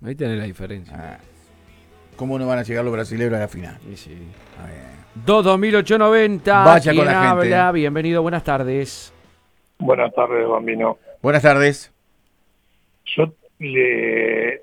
Ahí tenés la diferencia. ¿Cómo no van a llegar los brasileños a la final? Sí. 2-2890. Vaya ¿Quién con la gente. habla? Bienvenido, buenas tardes. Buenas tardes, Bambino. Buenas tardes. Yo le